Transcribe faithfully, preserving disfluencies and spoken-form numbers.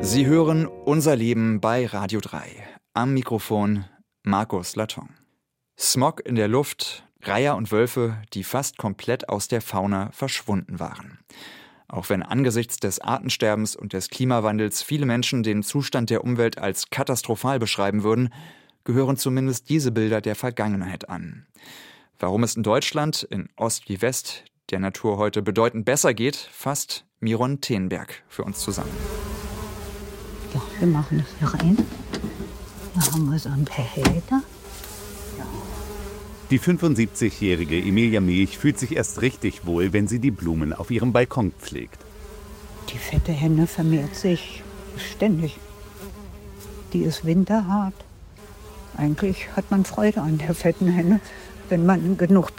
Sie hören Unser Leben bei Radio drei. Am Mikrofon Markus Laton. Smog in der Luft, Reiher und Wölfe, die fast komplett aus der Fauna verschwunden waren. Auch wenn angesichts des Artensterbens und des Klimawandels viele Menschen den Zustand der Umwelt als katastrophal beschreiben würden, gehören zumindest diese Bilder der Vergangenheit an. Warum es in Deutschland, in Ost wie West, der Natur heute bedeutend besser geht, fasst Miron Tenberg für uns zusammen. Ja, wir machen das hier rein. Da haben wir so einen Behälter. Ja. Die fünfundsiebzigjährige Emilia Milch fühlt sich erst richtig wohl, wenn sie die Blumen auf ihrem Balkon pflegt. Die fette Henne vermehrt sich ständig. Die ist winterhart. Eigentlich hat man Freude an der fetten Henne, wenn man genug